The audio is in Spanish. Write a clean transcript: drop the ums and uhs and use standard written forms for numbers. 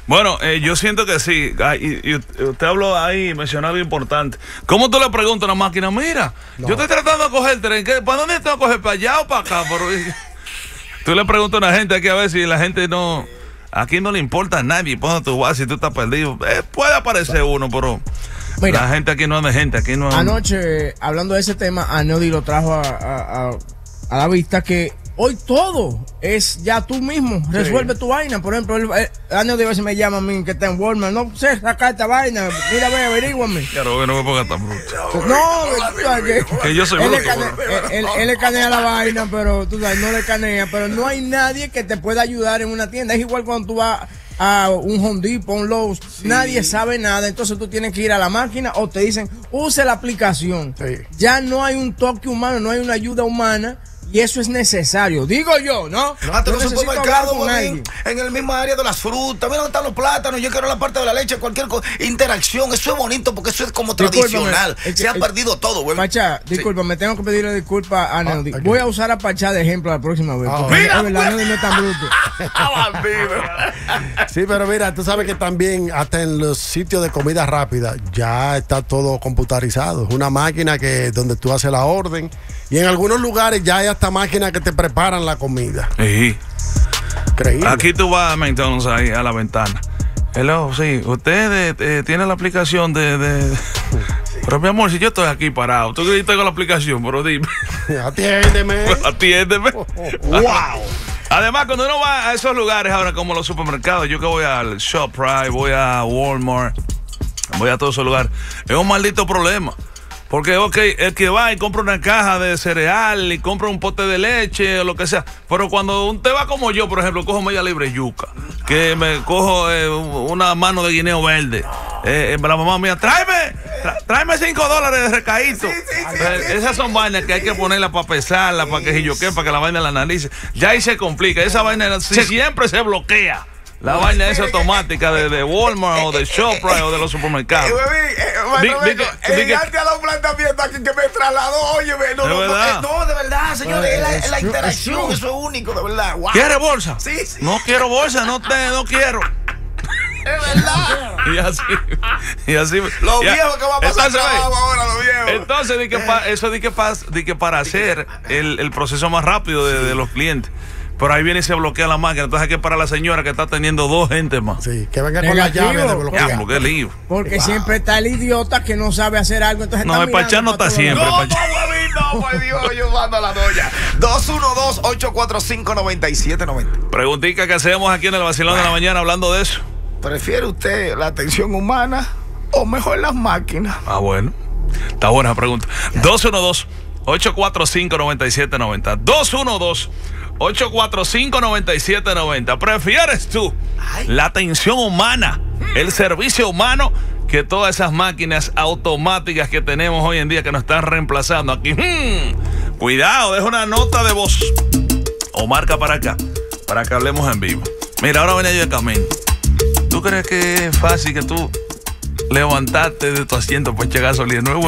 Bueno, yo siento que sí. Y usted habló ahí, mencionó algo importante. ¿Cómo tú le preguntas a una máquina? Mira, yo estoy tratando de coger el tren. ¿Para dónde tengo que coger? ¿Para allá o para acá? Pero, tú le preguntas a una gente aquí a ver si la gente no... Aquí no le importa a nadie. ¿Para dónde tú vas si tú estás perdido? Puede aparecer uno, pero... Mira, la gente aquí no es de gente. Aquí no... Anoche, hablando de ese tema, Anody lo trajo a la vista que... Hoy todo es ya tú mismo, resuelve tu vaina. Por ejemplo, Anody a veces me llama a mí que está en Walmart. No sé sacar esta vaina. Mira, ve, averíguame. Claro, no me pongas tan bruto. No, que yo soy bruto. Él le canea la vaina, pero tú sabes, no le canea. Pero no hay nadie que te pueda ayudar en una tienda. Es igual cuando tú vas a un Home Depot, un Lowe's, nadie sabe nada, entonces tú tienes que ir a la máquina o te dicen, use la aplicación. Ya no hay un toque humano, no hay una ayuda humana. Y eso es necesario, digo yo, ¿no? Fíjate, los supermercados, en el mismo área de las frutas, mira dónde están los plátanos, yo quiero la parte de la leche, cualquier interacción, eso es bonito porque eso es como tradicional. Se ha perdido todo, güey. Pachá, disculpa, me tengo que pedirle disculpas a Anody. Voy a usar a Pachá de ejemplo la próxima vez. Mira, Anody no es tan bruto. Sí, pero mira, tú sabes que también hasta en los sitios de comida rápida ya está todo computarizado. Es una máquina que donde tú haces la orden y en algunos lugares ya hay hasta máquinas que te preparan la comida. Sí. Increíble. Aquí tú vas a McDonald's ahí a la ventana. Hello, sí, usted tiene la aplicación de... Pero mi amor, si yo estoy aquí parado, tú que tengo la aplicación, pero dime. Atiéndeme. Atiéndeme. Wow. Además, cuando uno va a esos lugares ahora como los supermercados, yo que voy al ShopRite, voy a Walmart, voy a todos esos lugares, es un maldito problema. Porque, el que va y compra una caja de cereal y compra un pote de leche o lo que sea, pero cuando usted va como yo, por ejemplo, cojo media libre yuca, que me cojo una mano de guineo verde, la mamá mía, tráeme $5 de recaíto. Esas son vainas que hay que ponerlas para pesarlas, para que para que la vaina la analice. Ya ahí se complica, esa vaina siempre se bloquea. La vaina esa automática de Walmart o de ShopRite o de los supermercados. El arte a los planteamientos aquí que me trasladó, oye, no, de verdad, señores, es la interacción, eso es único, de verdad. Wow. ¿Quiere bolsa? Sí. No quiero bolsa, no quiero. Es verdad. Y así. Los viejos que va a pasar trabajo ahora, los viejos. Entonces, eso di que para hacer el proceso más rápido de los clientes. Pero ahí viene y se bloquea la máquina. Entonces hay que parar a la señora que está teniendo 2 gentes más. Sí, que venga con la llave de bloquear. Qué lío. Porque siempre está el idiota que no sabe hacer algo. Entonces no, el Pachá no está siempre. No, pues Dios, yo mando a la doña. 212-845-9790. Preguntica que hacemos aquí en el Vacilón de la Mañana hablando de eso. ¿Prefiere usted la atención humana o mejor las máquinas? Ah, bueno. Está buena la pregunta. 212-845-9790. 212-845-9790. ¿Prefieres tú la atención humana, el servicio humano, que todas esas máquinas automáticas que tenemos hoy en día que nos están reemplazando aquí? Cuidado, deja una nota de voz o marca para acá, para que hablemos en vivo. Mira, ahora venía yo de camino. ¿Tú crees que es fácil que tú levantarte de tu asiento para echar gasolina? No es bueno.